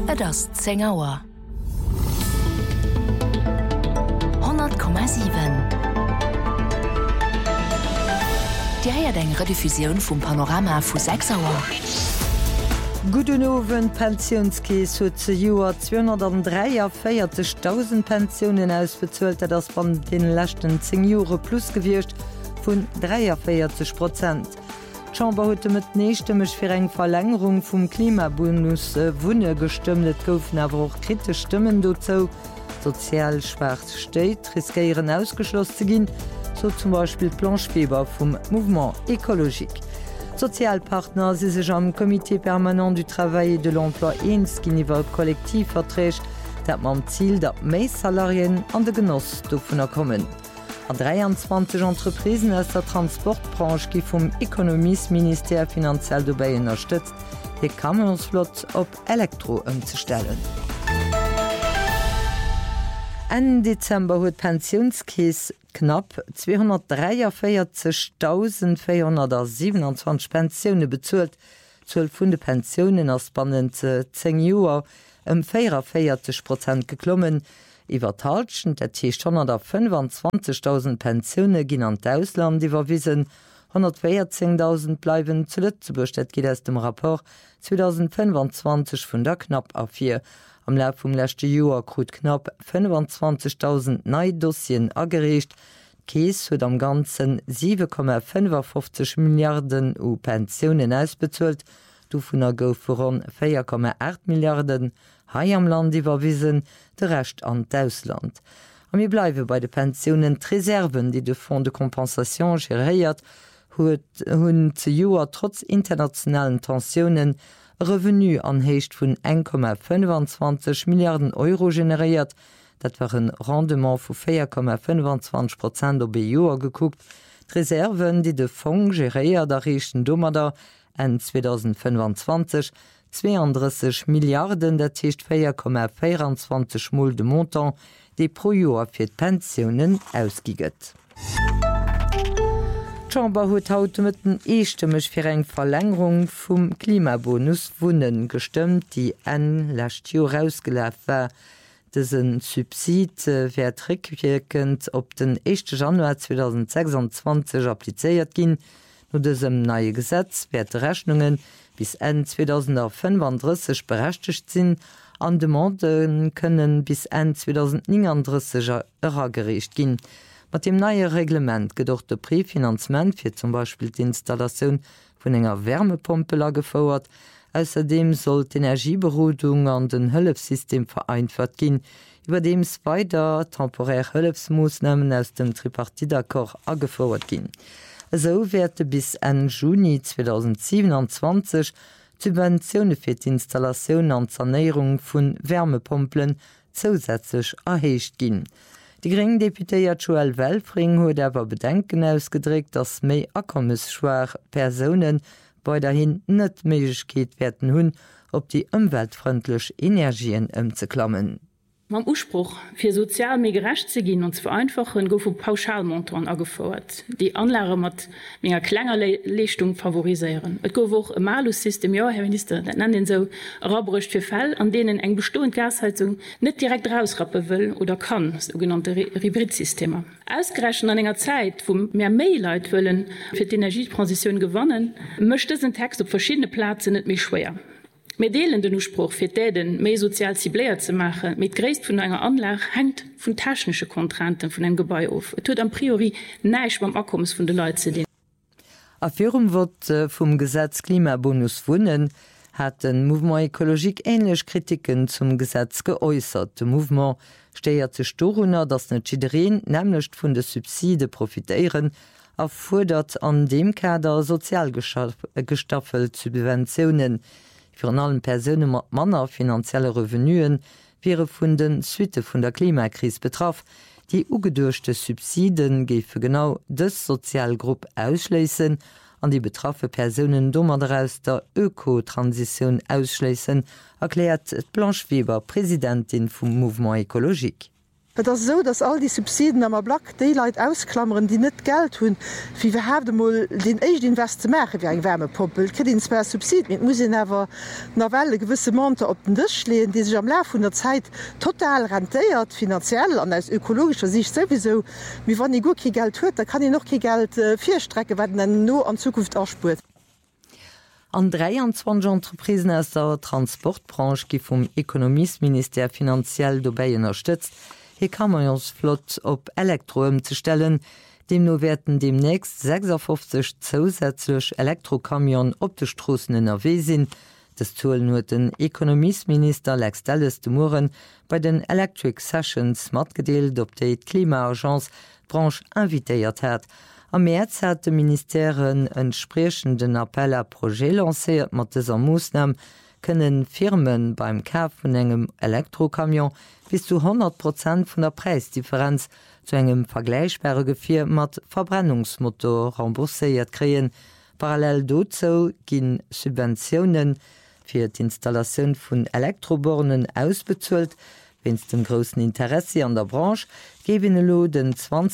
Et ass 10 Auer. 100,7. Di heiert eng Rediffusioun vum Panorama vu 6 Auer. Gudenowen Pensionskees huet ze Joer 243.000 Pensionen ausbezuelt, dats van den lächten 10 Jore plus gewircht vun 43%. Chamber huete met neesstemmech fir eng Verlängerung vum Klimabonus Wunne gestëmmet goufen awer och kritisch Stimmen dozo. Sozial schwarz steet riskieren ausgeschloss ze ginn, so zum Beispiel Plancheweber vum Mouvement Écologique. Sozialpartner si sech am Comité permanent du Travail et de l'Emploi eenskiiwwer kollektiv vertrécht, dat mam Ziel dat méi Salarien an de Genoss dofen erkommen. An 23 Entreprisen aus der Transportbranche gi vum Ekonomiesminister finanziell dobäi ënnerstëtzt, de Kamionsflott op Elektro ëmzustellen. En Dezember huet Pensionskees knapp 243.427 Pensionioune bezuelt, 12 vun de Pensionen ass spannend 10 Joer 44% geklommen. Iwer Talschen der Tisch 125.000 Pensionioune ginn an d'Ausland iwwerwiesen, 114.000 bleiwen zu Lützeburg, dat giet aus dem Rapport 2025 vun der knapp A4. Am Lauf vum lächte Joer krut knapp 25.000 Neidossien agerecht. Kees huet am ganzen 7,55 Milliarden u Pensionioen ausbezuelt, du vun er gouf voran 4,8 Milliarden hai am Land iwwerwiesen, de recht an d'Ausland. Am mir bleiwe bei de Pensionioen d'Reserven, die de Fonds de Kompensation geréiert, hunn ze Joer trotz internationalen Tensionen Revenu anhéicht vun 1,25 Milliarden Euro generiert, dat war een Rendement vu 4,25% op Joer gekuckt. Reserven, die de Fonds geréiert errechten Dommerder en 2025 32 Milliarden, dat hicht 4,24 Mol de Montant, déi pro Joer fir d'Pensionioen ausgiget. Chamber huet haut met den eestemmech fir eng Verlängerung vum Klimabonus Wunnen gestëmmt, die en lächt Jo rausgelaf war. Dësen Subsid wärtrickwiekend op den 1. Januar 2026 appliéiert ginn. No dësem neie Gesetz werd Rechnungen bis en 2035 berechtigt sinn, an Demanden kënnen bis en 2039 gerecht ginn. Mat dem neue Reglement gedocht de Präfinanzment fir zum Beispiel die Installation vun enger Wärmepumpe gefauerert. Außerdem soll d'Energieberodung an den Hëllefsystem vereinfert ginn, iwwer dems weiter temporär Hëllefsmoosnamen aus dem Tripartitakcord afauerert ginn. So werte bis en Juni 2027 Subventionune fir d'Installationun an Sanierung vun Wärmepumpen zusätzlich erheescht ginn. Die gering Deputéiert Joel Welfring huet awer Bedenken ausgedrégt, dats méi akommesschwar Personen bei dahin net Meigkeet werden hunn, op die ëmweltfreundlech Energien ëmzeklammen. Mam Uspruch fir sozial mé gerecht ze ginn und ze vereinfachen gouf vu Pauschalmontoren afordert, die Anlage mat méger klenger Leichtung favoriseieren. Et gouf woch e Malussystem Jo Herr Minister, dat an den so rabrecht fir Fäll, an denen eng bestoen Gasheizung net direkt rausrappe wëll oder kann, sogenannte Hybridsysteme. Ausgerechen an enger Zeit, wo mehr Mailleit wëllen fir d'Energietransition gewannen, mëchte den Text op verschiedene Plazen net méi schwer. Mit deelen den Urspruch fir d'den méi sozial zibléiert ze machen, mit gréist vun enger Anlage hängt vun taschensche Kontranten vun en Gebäi auf. Et huet am priori neich beim Akkommens vun de Leute ze den. Afirm wird vum Gesetz Klimabonus Wunnen hat den Mouvement Écologique ähnlich Kritiken zum Gesetz geäußert. De Mouvement steiert ze Storunner, dats net Schiedereen nämlichlecht vun de Subside profitéieren, erfordert an dem Kader sozial gestaffelt Subventionen. Für an allen Personen mat Manner finanzielle Revenuen wäre vun den Suite vun der Klimakrise betraff. Die ugedurchte Subsiden géfe genau des Sozialgrupp ausschleessen, an die betraffe Personen dummer daraus der Ökotransition ausschleessen, erklärt Plancheweber, Präsidentin vum Mouvement Écologique. das so, dass all die Subsiden am Black Daylight ausklammern, die net Geld hun wie wir haben mal den echt Invest machen wie ein Wärmepumpel Subsid muss never Novelle gewisse Monte op den Tisch lehen, die sich am Lauf von der Zeit total rentiert finanziell an als ökologischer Sicht sowieso wie wann die gut Geld hört, da kann ich noch kein Geld vier Strecke werden nur an Zukunft ausspurt. An 23 Entreprisen aus der Transportbranche gi vom Ökonomieminister finanziell dabei unterstützt, hier Kamionsflot op Elektro zu stellen, dem nur werden demnächst 56 zusätzlich Elektrokamion op de Straßen NRW sind. Das Tool nur den Ökonomieminister Lex Dallas de Muren bei den Electric Sessions matgedeelt, op die Klimaagenz Branche invitiert hat. Am März hat de Ministerin entsprechenden Appell à Projet lanciert, mat dieser Maßnahme können Firmen beim Kauf von engem Elektrokamion bis zu 100% von der Preisdifferenz zu engem vergleichbare Gefir mat Verbrennungsmotor remboursiert kreen. Parallel dazu gin Subventionen für die Installation von Elektrobornen ausbezahlt. Wenn es dem großen Interesse an der Branche geben lo den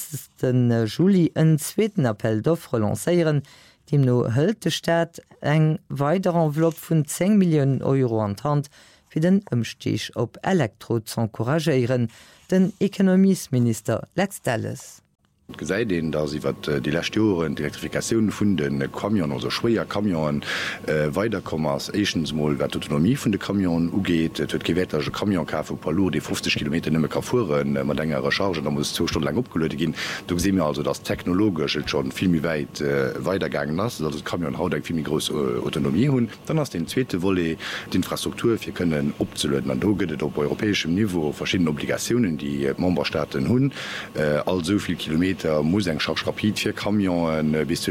20. Juli einen zweiten Appell d'offre lancieren, dem no hölt de Staat eng weitere Enveloppe von 10 Millionen Euro an die Hand für den Umstieg op Elektro zu encouragieren, den Ökonomieminister Lex Dallas. Geseit den, dass sie die Lektüren die Elektrifikationen von den Kamion oder schwerer Kamion weiterkommers mal wat Autonomie von den Kamion ugeht, gewährt Kamion Palo die 50 Kilometer nicht mehr fuhren, man längere Charge, da muss 2 Stunden lang abgelöst gehen. Da sehen wir also, dass technologisch schon viel mehr weit weitergegangen ist, also das Kamion hat viel mehr große Autonomie haben. Dann hast den zweite Wolle die Infrastruktur, wir können abzulösen. Und da geht es auf europäischem Niveau verschiedene Obligationen, die Memberstaaten haben, also viel Kilometer muss eng Charge rapid für Kamionen bis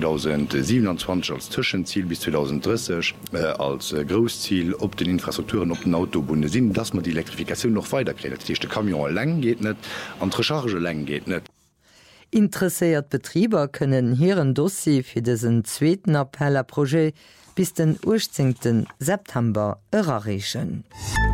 2027 als Zwischenziel bis 2030 als Großziel op den Infrastrukturen op den Autobunde sind, dass man die Elektrifikation noch weiterkriegt. Die Kamion lang geht net, an Recharge lang geht net. Interessiert Betrieber können hier ein Dossier für diesen zweiten Appell à Projet bis den 18. September erreichen.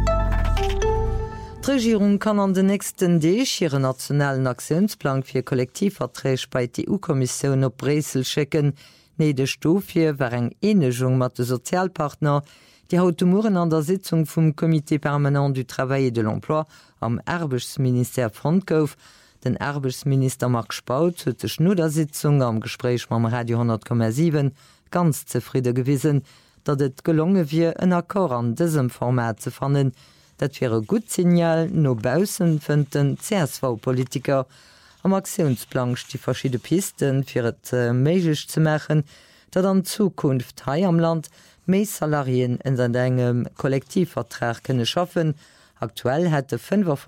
Die Regierung kann an den nächsten Tag ihren nationalen Aktionsplan für Kollektivverträge bei der EU-Kommission auf Brüssel schicken. Nächste Stufe war eine Einigung mit den Sozialpartnern, die heute Morgen an der Sitzung vom Comité permanent du Travail et de l'Emploi am Arbeitsminister Frontkauf. Den Arbeitsminister Marc Spaut hat sich nur der Sitzung am Gespräch mit dem Radio 10,7 ganz zufrieden gewesen, dass es gelungen wird, einen Akkord an diesem Format zu finden. Das wäre ein gutes Signal, no bausen finden CSV-Politiker am Aktionsplan die verschiedenen Pisten für es möglich zu machen, dass in Zukunft hier am Land mehr Salarien in einem Kollektivvertrag können schaffen. Aktuell hätte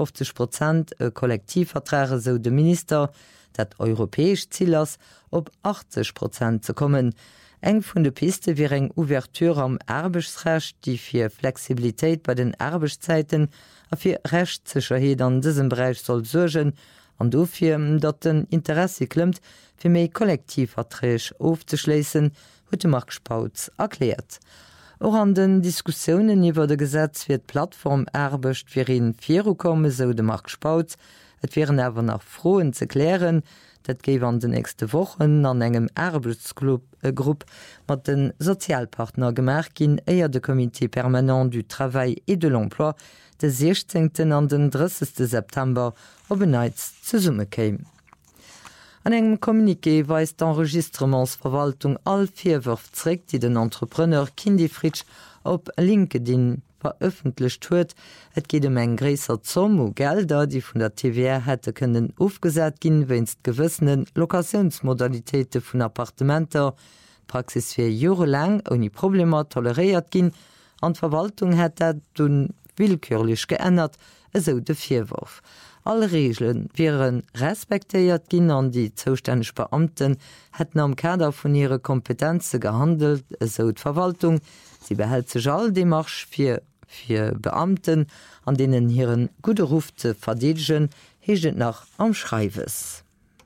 55% Kollektivverträge, so der Minister, das europäische Ziel ist, auf 80% zu kommen. Eng vun de Piste wie eng Ouverture am Arbeitsrecht, die fir Flexibilität bei den Arbeitszeiten a fir Rechtssicherheit an diesem Bereich soll sorgen, an dofir, dat den Interesse klemmt, fir méi Kollektivverträge aufzuschließen, huet Marc Spautz erklärt. Auch an den Diskussionen über das Gesetz wird Plattform Arbecht für ihn kommen, so de Marc Spautz. Es wären aber noch frohen zu klären, dat gebe an den nächsten Wochen an engem Arbeitsgruppe mit den Sozialpartner gemacht gin eher de Comité permanent du Travail et de l'Emploi den 16. an den 30. September overnights zu Summe käme. An engem Kommuniqué weist d'Enregistrementsverwaltung all 4 Würfe zurück, die den Entrepreneur Kindi Fritsch op LinkedIn veröffentlicht huet. Et geht eng gräser Zomo Gelder, die vun der TVR hätte können aufgesät gin, wennst gewissenen Lokationsmodalitäten vun Appartementer Praxis fir Jahre lang ohne Probleme toleriert gin. An Verwaltung hätte dun willkürlich geändert, so de Vierwurf. Alle Regeln wären respektiert gin an die zuständigen Beamten hätten am Kader von ihre Kompetenzen gehandelt, so die Verwaltung. Sie behält sich all Demarche für Beamten, an denen ihren guten Ruf zu verteidigen, heget nach am Schreibes.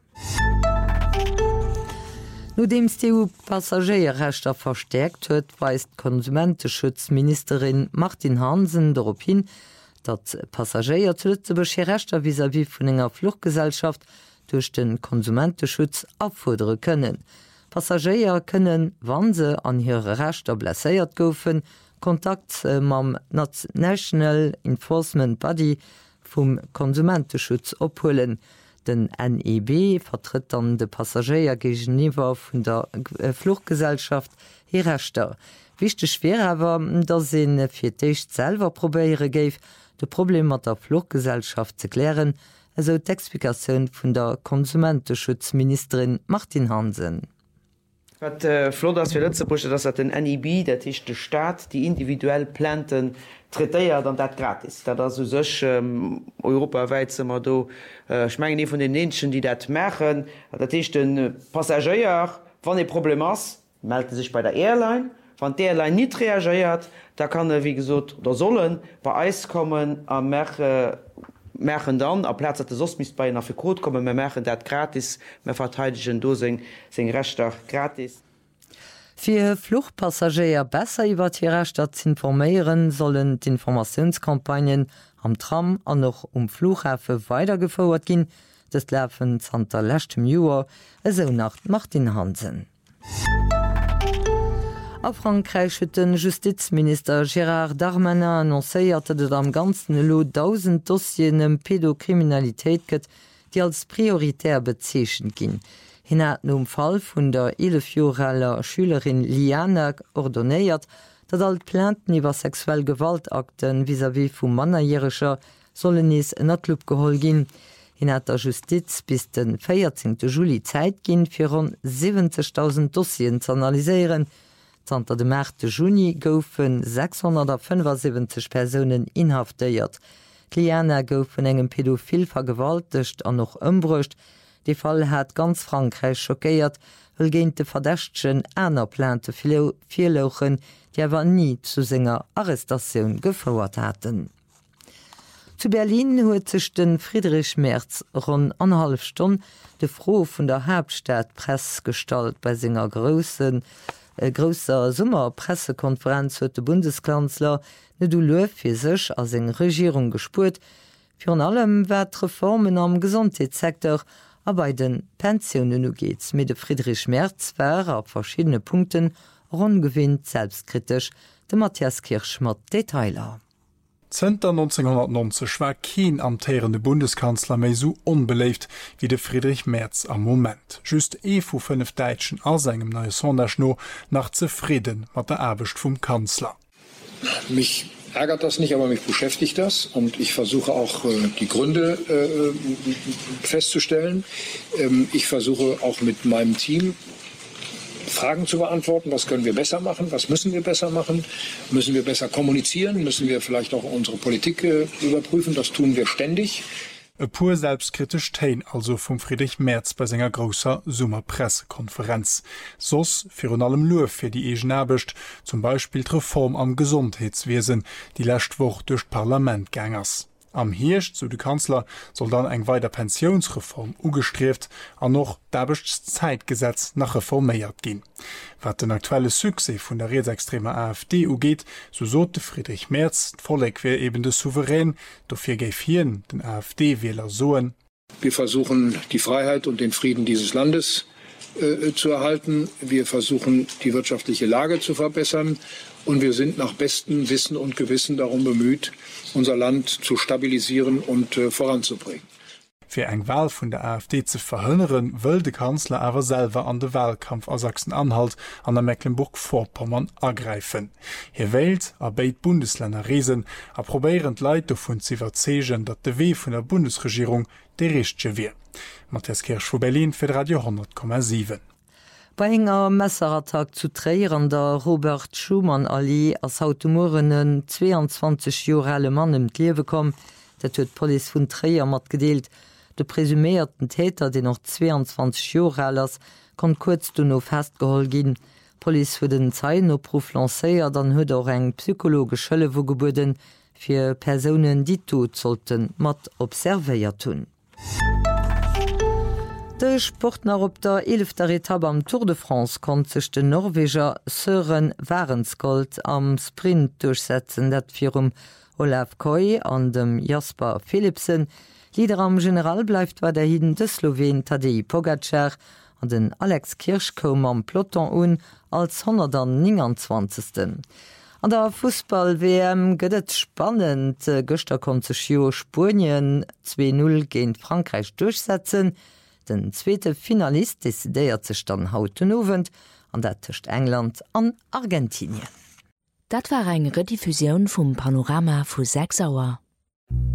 Nachdem die EU-Passagierrechte verstärkt wird, weist Konsumentenschutzministerin Martin Hansen darauf hin, dat Passagier zu Lützeburg rechter vis-à-vis vun enger Fluchtgesellschaft durch den Konsumentenschutz abfordere können. Passagier können, wann se an ihre Rechter blessiert goufen, Kontakt mam National Enforcement Body vum Konsumentenschutz opholen. Den NEB vertritt dann de Passagier gegenüber vun der Fluchtgesellschaft hier Rechter. Wichte schwer aber, dass se fir d'Eicht selber probéiere geif, de Problem mat der Fluchtgesellschaft zu klären, also d'Explikation vun der Konsumentenschutzministerin Martin Hansen. Flo dass wir letzte Brüche, dass den NEB der Tisch der Staat die individuell Planten treiert dann dat gratis. Da sech europaweit immer do schmengen nie von den Menschen, die dat machen, dat ich den Passagier wann e Problem ass, meldete sich bei der Airline, wann der Airline nicht reagiert, da kann er wie gesagt oder sollen bei Eis kommen am Mächen dann a Platz der sos mis bei nach Code kommen Mächen dat gratis verteidigen Dosing se Rechter gratis. Für Fluchtpassagier besser iwwer die Rechter zu informieren, sollen die Informationskampagnen am Tram an noch Flughäfe weitergefordert gin. Das läfen Santa lechtem Joer eso nach Martin Hansen. A Frankreich huet den Justizminister Gérard Darmanin annoncéierte, dat am ganzen Lo 1000 Dossien Pädokriminalitéit gëtt, die als prioritär bezeechen ginn. Hin hat Fall vun der 11-jähriger Schülerin Liana ordonnéiert, dat all Planten iwwer sexuell Gewaltakten vis-à-vis vum Mannerjähriger sollen is en Natlub geholl ginn. Hin hat der Justiz bis den 14. Juli Zeit ginn fir rund 70.000 Dossien zu analyseieren. Zanter de März Juni goufen 675 Personen inhaftéiert. Liana goufen engem Pädophil vergewaltigt an noch ëmbrucht. Die Fall hat ganz Frankreich schockéiert, weil géint de Verdächtchen einer plante Vierlochen, die awer nie zu senger Arrestation gefauert hatten. Zu Berlin huet sech den Friedrich Merz rund 1,5 Stunden de Froh vun der Hauptstadt Pressgestalt bei senger grosser Sommerpressekonferenz huet de Bundeskanzler net du louf fir sech as eng Regierung gespurt, fir an allem wat Reformen am Gesundheitssektor a bei den Pensionen ugeets mit de Friedrich Merz war auf verschiedene Punkten rundgewinnt selbstkritisch de Matthias Kirschmat Detailer. Zter 1990 war kein amtierende Bundeskanzler méi so unbeleeft wie de Friedrich Merz am Moment. Just vu 5 Deitschen aus engem neue Sonderschno nach zufrieden mat der Erbecht vum Kanzler. Mich ärgert das nicht, aber mich beschäftigt das und ich versuche auch die Gründe festzustellen. Ich versuche auch mit meinem Team Fragen zu beantworten, was können wir besser machen, was müssen wir besser machen, müssen wir besser kommunizieren, müssen wir vielleicht auch unsere Politik überprüfen, das tun wir ständig. E pur selbstkritisch Tein also vum Friedrich Merz bei senger grosser Summerpressekonferenz. Sos fir an allem Louf fir die egen erbecht, zum Beispiel d' Reform am Gesundheitswesen, die lächtwoch durch Parlament gängers. Am Hirsch, so de Kanzler, soll dann eng weiter Pensionsreform ugestreeft an noch d'Erbechtszeitgesetz nach reforméiert gin. Wat den aktuelle Suse vun der rechtsextremer AfD ugeht, so sote Friedrich Merz vollleg wär eben de Souverän, dofir geif hien den AfD-Wähler soen. Wir versuchen die Freiheit und den Frieden dieses Landes zu erhalten. Wir versuchen die wirtschaftliche Lage zu verbessern und wir sind nach bestem Wissen und Gewissen darum bemüht, unser Land zu stabilisieren und voranzubringen. Für eng Wahl vun der AfD zu verhënneren, wëll de Kanzler awer selber an de Wahlkampf aus Sachsen-Anhalt an der Mecklenburg-Vorpommern ergreifen. Hier wählt abeit Bundesländer Riesen, a probierend Leiit vun ziwerzegen, dat de Weh vun der Bundesregierung de richsche wie. Matthias Kirsch vu Berlin fir Radio 10,7. Bei enger Messerattack zu Träieren der Robert Schumann Ali als Automorinnen 22 Jorelle Mann im Liewe kom, dat huet Police vun Träier mat gedeelt. De presumierten Täter, die noch 22 Jorellers, kon kurz du no festgehol gin. Police huet den Zeinopruf lacéiert, dann huet auch eng psychologisch Schëlle wo gebuden fir Personen, die tot sollten mat observéiert tun. De Sportner op der 11. Etappe am Tour de France kon sech den Norweger Søren Wærenskold am Sprint durchsetzen, dat fir Olaf Koy an dem Jasper Philipsen. Lieder am General bleibt war der Hiden de Slowen Tadej Pogacar an den Alex Kirschkom am Ploton un als 129. An der Fußball-WM gëtt spannend. Göster kom ze Chio Spurien 2-0 géint Frankreich durchsetzen. Den zweete Finalist desideiert sech dann hautenowen an der Tischcht England an Argentinien. Dat war eng Rediffusion vum Panorama vu 6 Auer.